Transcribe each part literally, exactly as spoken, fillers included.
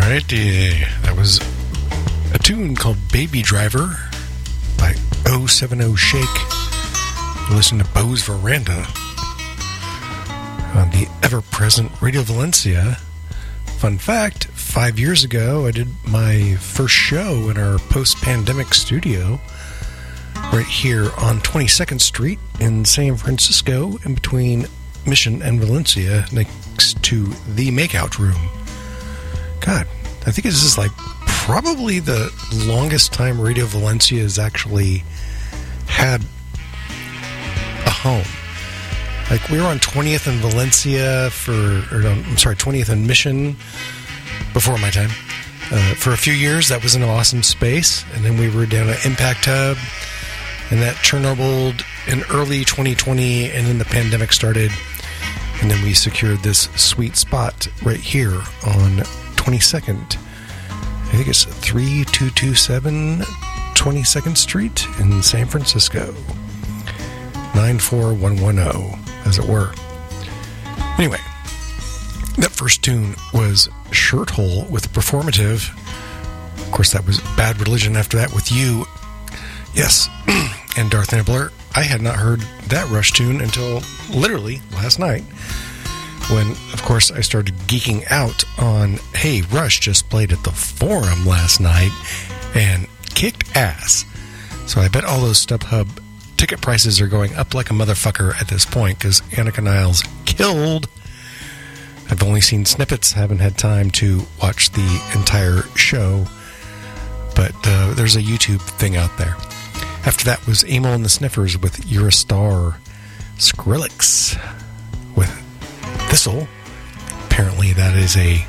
Alrighty, that was a tune called Baby Driver by oh seven oh Shake. You listen to Bo's Veranda on the ever-present Radio Valencia. Fun fact, five years ago I did my first show in our post-pandemic studio right here on twenty-second Street in San Francisco, in between Mission and Valencia, next to the Makeout Room. God, I think this is like probably the longest time Radio Valencia has actually had a home. Like, we were on twentieth and Valencia for, or no, I'm sorry, twentieth and Mission before my time. Uh, for a few years, that was an awesome space. And then we were down at Impact Hub, and that Chernobyl in early twenty twenty, and then the pandemic started. And then we secured this sweet spot right here on twenty-second. I think it's three two two seven twenty-second Street in San Francisco. nine four one one zero, as it were. Anyway, that first tune was Shirt Hole with Performative. Of course, that was Bad Religion after that with You. Yes, and Darth Nibbler. I had not heard that Rush tune until literally last night, when, of course, I started geeking out on, hey, Rush just played at the Forum last night and kicked ass. So I bet all those StubHub ticket prices are going up like a motherfucker at this point, because Annika Niles killed. I've only seen snippets, haven't had time to watch the entire show, but uh, there's a YouTube thing out there. After that was Amyl and the Sniffers with You're a Star. Skrillex with Thistle. Apparently that is a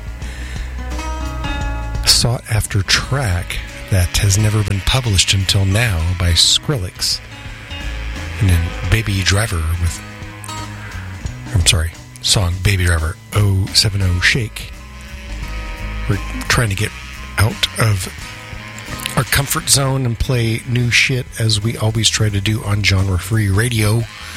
sought-after track that has never been published until now by Skrillex. And then Baby Driver with, I'm sorry, song Baby Driver, oh seven oh Shake. We're trying to get out of our comfort zone and play new shit, as we always try to do on genre-free radio.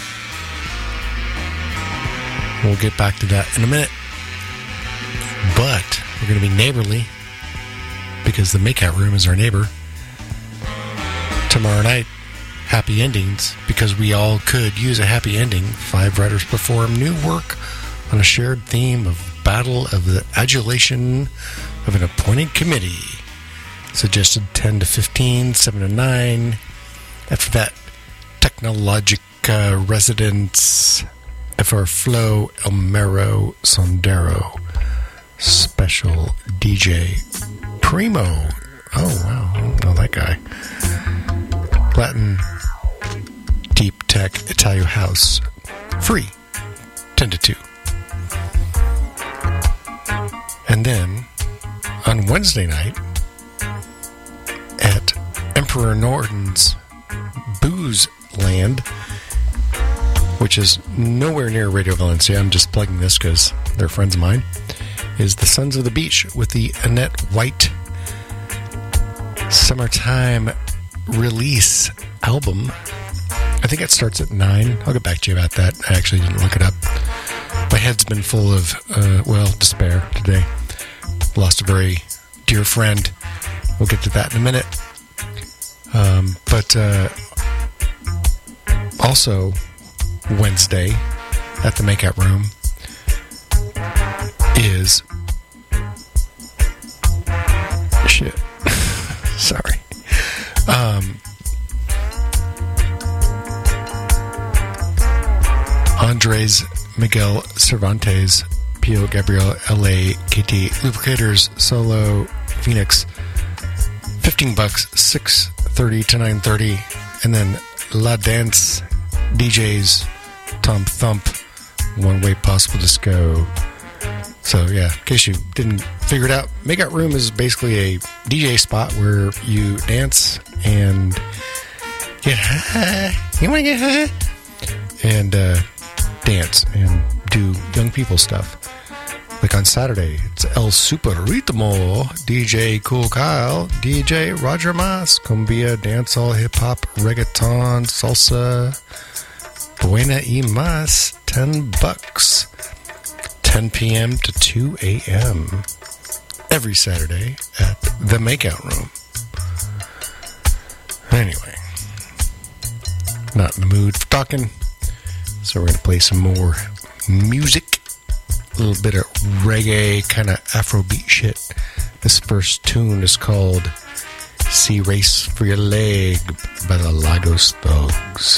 We'll get back to that in a minute. But we're going to be neighborly, because the Makeout Room is our neighbor. Tomorrow night, happy endings, because we all could use a happy ending. Five writers perform new work on a shared theme of battle of the adulation of an appointed committee. Suggested ten to fifteen, seven to nine. After that, Technologica Residence, F R Flow, Elmero Sondero, Special D J Primo. Oh, wow, I don't know that guy. Latin Deep Tech Italian House. Free, ten to two. And then, on Wednesday night, at Emperor Norton's Booze Land, which is nowhere near Radio Valencia, I'm just plugging this because they're friends of mine, is the Sons of the Beach with the Annette White Summertime Release album. I think it starts at nine. I'll get back to you about that. I actually didn't look it up. My head's been full of, uh, well, despair today. Lost a very dear friend. We'll get to that in a minute. Um, but uh, also Wednesday at the Makeout Room is shit. Sorry. Um, Andres Miguel Cervantes, Pio Gabriel, L A, K T, Lubricators, Solo, Phoenix. fifteen bucks, six thirty to nine thirty, and then La Dance D Js, Tom Thump, One Way Possible Disco. So yeah, in case you didn't figure it out, Makeout Room is basically a D J spot where you dance and get high. You want to get high? And uh, dance and do young people stuff. Like on Saturday, it's El Super Ritmo, D J Cool Kyle, D J Roger Mas, cumbia, dancehall, hip-hop, reggaeton, salsa, buena y mas, ten bucks, ten p.m. to two a.m. every Saturday at the Makeout Room. Anyway, not in the mood for talking, so we're going to play some more music, a little bit of reggae, kind of Afrobeat shit. This first tune is called Sea Race for Your Leg by the Lagos Thugs.